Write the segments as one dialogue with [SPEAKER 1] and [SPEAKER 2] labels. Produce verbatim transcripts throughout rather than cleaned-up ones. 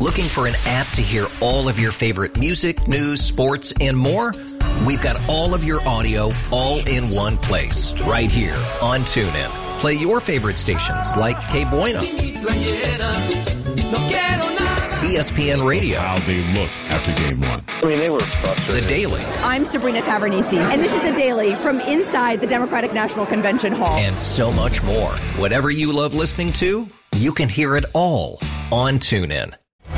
[SPEAKER 1] Looking for an app to hear all of your favorite music, news, sports, and more? We've got all of your audio all in one place, right here on TuneIn. Play your favorite stations like K Bueno, E S P N Radio.
[SPEAKER 2] How they looked after game one.
[SPEAKER 3] I mean, they were frustrated.
[SPEAKER 1] The Daily.
[SPEAKER 4] I'm Sabrina Tavernisi, and this is The Daily from inside the Democratic National Convention Hall.
[SPEAKER 1] And so much more. Whatever you love listening to, you can hear it all on TuneIn.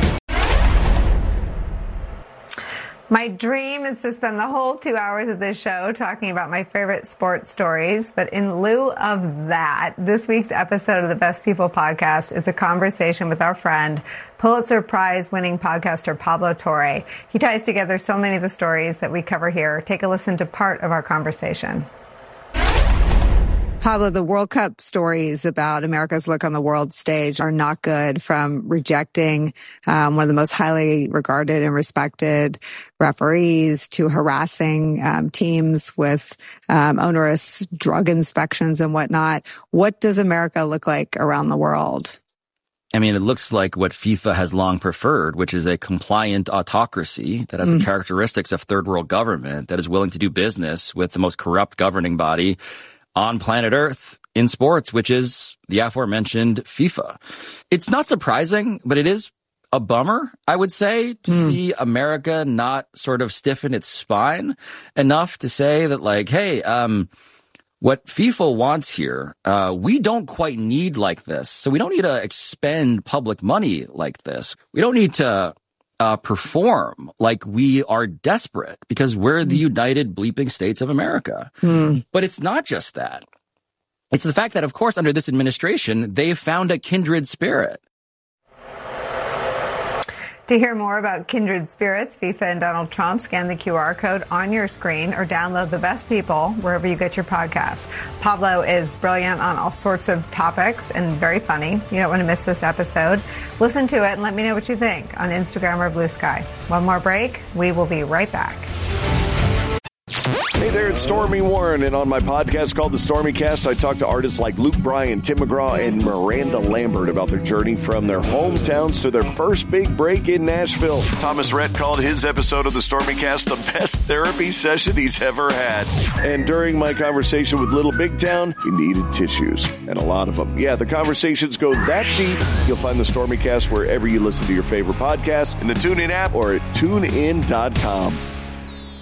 [SPEAKER 5] My dream is to spend the whole two hours of this show talking about my favorite sports stories. But in lieu of that, this week's episode of the Best People podcast is a conversation with our friend, Pulitzer Prize winning podcaster Pablo Torre. He ties together so many of the stories that we cover here. Take a listen to part of our conversation. Pablo, the World Cup stories about America's look on the world stage are not good, from rejecting um, one of the most highly regarded and respected referees to harassing um, teams with um, onerous drug inspections and whatnot. What does America look like around the world?
[SPEAKER 6] I mean, it looks like what FIFA has long preferred, which is a compliant autocracy that has mm. the characteristics of third world government, that is willing to do business with the most corrupt governing body on planet Earth in sports, which is the aforementioned FIFA. It's not surprising, but it is a bummer, I would say, to mm. see America not sort of stiffen its spine enough to say that, like, hey, um, what FIFA wants here, uh, we don't quite need like this. So we don't need to expend public money like this. We don't need to uh, perform like we are desperate, because we're the United Bleeping States of America. Mm. But it's not just that. It's the fact that, of course, under this administration, they've found a kindred spirit.
[SPEAKER 5] To hear more about kindred spirits, FIFA and Donald Trump, scan the Q R code on your screen or download The Best People wherever you get your podcasts. Pablo is brilliant on all sorts of topics and very funny. You don't want to miss this episode. Listen to it and let me know what you think on Instagram or Blue Sky. One more break. We will be right back.
[SPEAKER 7] Hey there, it's Stormy Warren, and on my podcast called The Stormy Cast, I talk to artists like Luke Bryan, Tim McGraw, and Miranda Lambert about their journey from their hometowns to their first big break in Nashville. Thomas Rhett called his episode of The Stormy Cast the best therapy session he's ever had. And during my conversation with Little Big Town, he needed tissues, and a lot of them. Yeah, the conversations go that deep. You'll find The Stormy Cast wherever you listen to your favorite podcasts, in the TuneIn app or at tune in dot com.